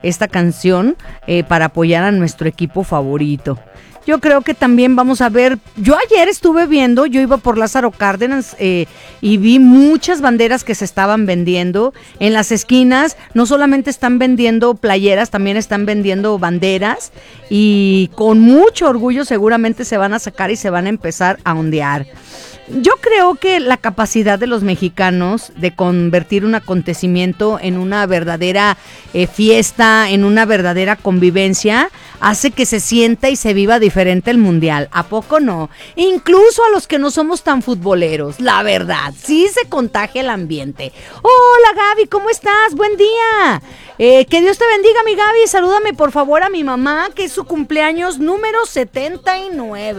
esta canción para apoyar a nuestro equipo favorito. Yo creo que también vamos a ver, yo ayer estuve viendo, yo iba por Lázaro Cárdenas y vi muchas banderas que se estaban vendiendo en las esquinas. No solamente están vendiendo playeras, también están vendiendo banderas y con mucho orgullo seguramente se van a sacar y se van a empezar a ondear. Yo creo que la capacidad de los mexicanos de convertir un acontecimiento en una verdadera fiesta, en una verdadera convivencia, hace que se sienta y se viva diferente el mundial. ¿A poco no? Incluso a los que no somos tan futboleros, la verdad, sí se contagia el ambiente. Hola Gaby, ¿cómo estás? Buen día. Que Dios te bendiga, mi Gaby. Salúdame por favor a mi mamá, que es su cumpleaños número 79.